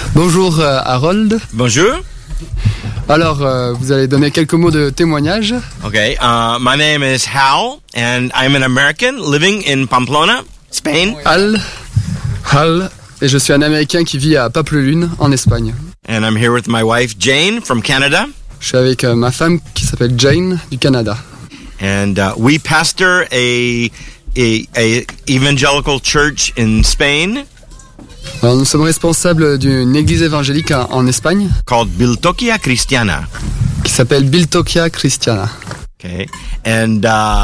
Bonjour Harold. Bonjour. Alors, vous allez donner quelques mots de témoignage. Okay, my name is Hal, and I'm an American living in Pamplona, Spain. Hal, et je suis un Américain qui vit à Pampelune, en Espagne. And I'm here with my wife Jane from Canada. Je suis avec ma femme qui s'appelle Jane du Canada. And we pastor a evangelical church in Spain Alors, nous sommes responsables d'une église évangélique en Espagne called Biltokia Cristiana. qui s'appelle Biltokia Cristiana. Okay, and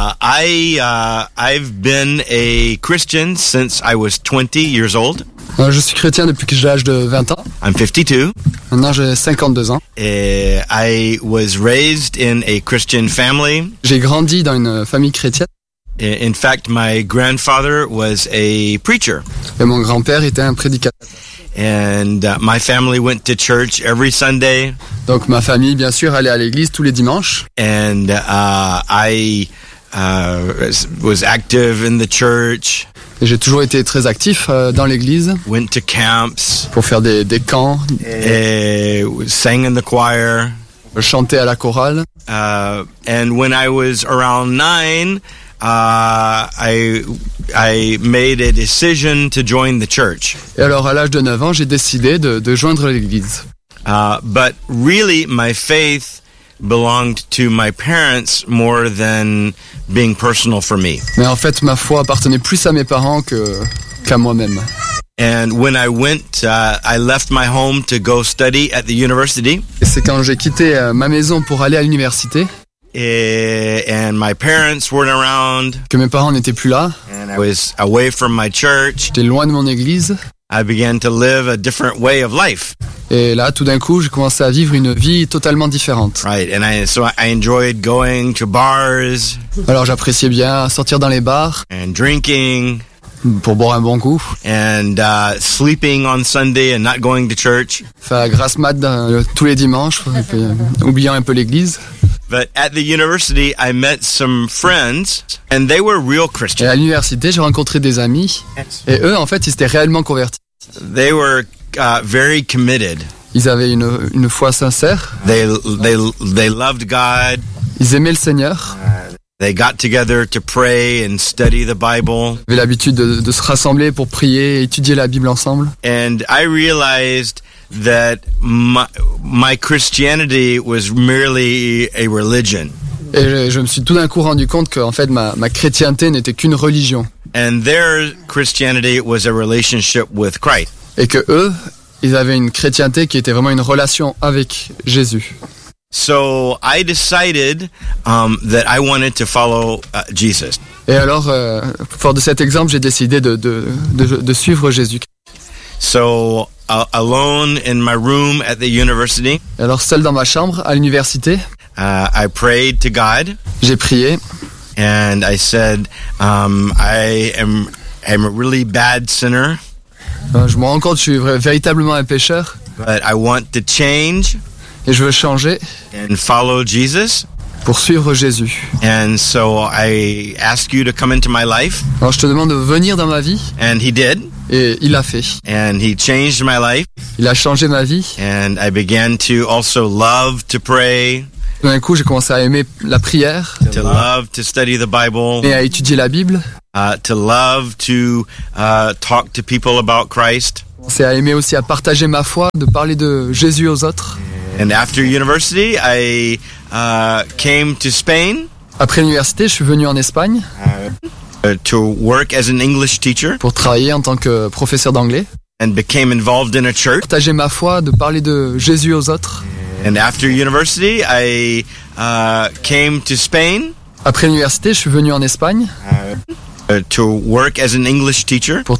I've been a Christian since I was 20 years old. Alors, je suis chrétien depuis que j'ai l'âge de 20 ans. I'm 52. Maintenant, j'ai 52 ans. I was raised in a Christian family. J'ai grandi dans une famille chrétienne. In fact, my grandfather was a preacher. Et mon grand-père était un prédicateur. And my family went to church every Sunday. Donc ma famille, bien sûr, allait à l'église tous les dimanches. And I was active in the church. Et j'ai toujours été très actif dans l'église. Went to camps. Pour faire des camps. Sang in the choir. Chanter à la chorale. And when I was around 9, I made a decision to join the church. Et alors à l'âge de 9 ans, j'ai décidé de joindre l'église. But really my faith belonged to my parents more than being personal for me. Mais en fait, ma foi appartenait plus à mes parents qu'à moi-même. And when I went, I left my home to go study at the university. Et c'est quand j'ai quitté ma maison pour aller à l'université. And my parents weren't around. Que mes parents n'étaient plus là. And I was away from my church. J'étais loin de mon église. I began to live a different way of life. Et là, tout d'un coup, j'ai commencé à vivre une vie totalement différente. Right, and I enjoyed going to bars. Alors j'appréciais bien sortir dans les bars. And drinking. Pour boire un bon coup. And sleeping on Sunday and not going to church. Faire la grasse mat tous les dimanches, oubliant un peu l'église. But at the university, I met some friends, and they were real Christians. Et à l'université, j'ai rencontré des amis, et eux, en fait, ils s'étaient réellement convertis. They were very committed. Ils avaient une foi sincère. They loved God. Ils aimaient le Seigneur. They got together to pray and study the Bible. Ils avaient l'habitude de se rassembler pour prier et étudier la Bible ensemble. And I realized that my Christianity was merely a religion. Et je me suis tout d'un coup rendu compte que en fait ma chrétienté n'était qu'une religion. And their Christianity was a relationship with Christ. Et que eux, ils avaient une chrétienté qui était vraiment une relation avec Jésus. So I decided that I wanted to follow Jesus. Et alors, fort de cet exemple, j'ai décidé de suivre Jésus. So alone in my room at the university. Et alors, seul dans ma chambre à l'université. I prayed to God. J'ai prié. And I said, I am a really bad sinner. Je me rends compte que je suis véritablement un pécheur. But I want to change. Et je veux changer. And follow Jesus. Pour suivre Jésus. And so I ask you to come into my life. Alors je te demande de venir dans ma vie. And he did. Et il l'a fait. And he changed my life. Il a changé ma vie. And I began to also love to pray. D'un coup, j'ai commencé à aimer la prière. To love to study the Bible. Et à étudier la Bible. To love to talk to people about Christ. C'est à aimer aussi à partager ma foi, de parler de Jésus aux autres. And after university, I came to Spain. Après l'université, je suis venu en Espagne. To work as an English teacher. Pour travailler en tant que professeur d'anglais. And became involved in a church. Partager ma foi, de parler de Jésus aux autres. And after university, I came to Spain. Après l'université, je suis venu en Espagne. To work as an English teacher. Pour